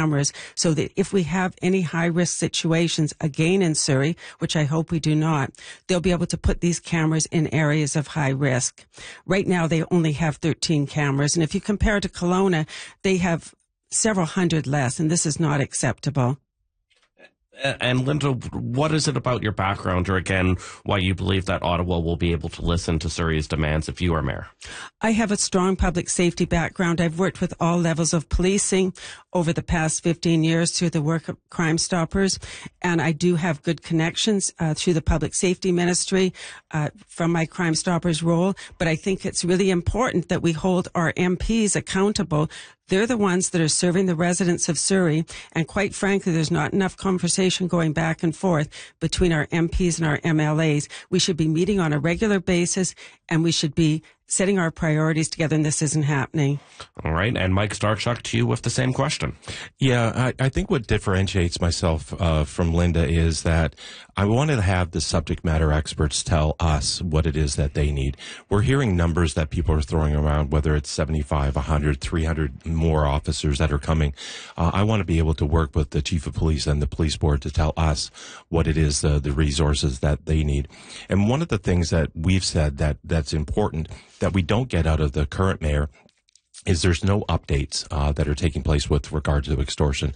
cameras so that if we have any high-risk situations again in Surrey, which I hope we do not, they'll be able to put these cameras in areas of high risk. Right now, they only have 13 cameras, and if you compare to Kelowna, they have several hundred less, and this is not acceptable. And Linda, what is it about your background, or again, why you believe that Ottawa will be able to listen to Surrey's demands if you are mayor? I have a strong public safety background. I've worked with all levels of policing over the past 15 years through the work of Crime Stoppers, and I do have good connections through the public safety ministry from my Crime Stoppers role. But I think it's really important that we hold our MPs accountable. They're the ones that are serving the residents of Surrey, and quite frankly, there's not enough conversation going back and forth between our MPs and our MLAs. We should be meeting on a regular basis, and we should be setting our priorities together, and this isn't happening. All right, and Mike Starchuk, to you with the same question. Yeah, I think what differentiates myself from Linda is that I wanted to have the subject matter experts tell us what it is that they need. We're hearing numbers that people are throwing around, whether it's 75, 100, 300 more officers that are coming. I want to be able to work with the chief of police and the police board to tell us what it is, the resources that they need. And one of the things that we've said that's important that we don't get out of the current mayor is there's no updates that are taking place with regard to extortion.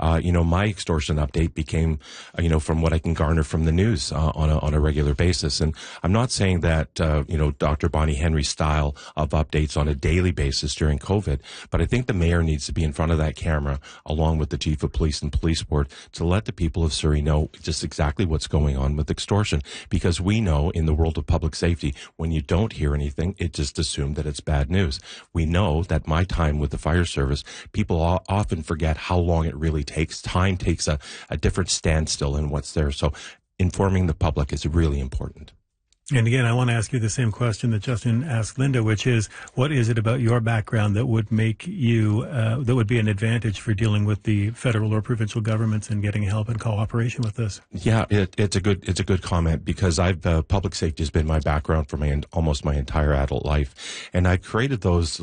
My extortion update became, from what I can garner from the news on a regular basis. And I'm not saying that, Dr. Bonnie Henry's style of updates on a daily basis during COVID, but I think the mayor needs to be in front of that camera along with the chief of police and police board to let the people of Surrey know just exactly what's going on with extortion. Because we know in the world of public safety, when you don't hear anything, it's just assumed that it's bad news. We know that my time with the fire service, people often forget how long it really takes. Time takes a different standstill in what's there. So informing the public is really important. And again, I want to ask you the same question that Justin asked Linda, which is, what is it about your background that would make you, that would be an advantage for dealing with the federal or provincial governments and getting help and cooperation with this? Yeah, it's a good comment, because public safety has been my background for almost my entire adult life. And I created those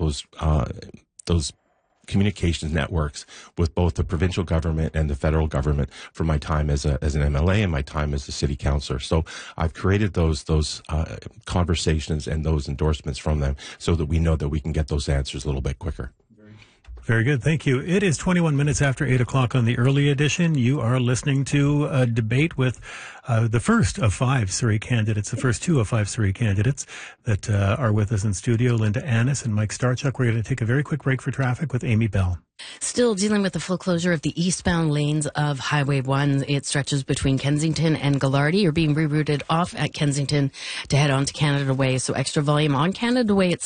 communications networks with both the provincial government and the federal government for my time as an MLA and my time as a city councillor. So I've created those conversations and those endorsements from them so that we know that we can get those answers a little bit quicker. Very good. Thank you. It is 21 minutes after 8 o'clock on the early edition. You are listening to a debate with the first of 5 Surrey candidates, the first 2 of 5 Surrey candidates that are with us in studio, Linda Annis and Mike Starchuk. We're going to take a very quick break for traffic with Amy Bell. Still dealing with the full closure of the eastbound lanes of Highway 1. It stretches between Kensington and Gallardi. You're being rerouted off at Kensington to head on to Canada Way. So extra volume on Canada Way. It's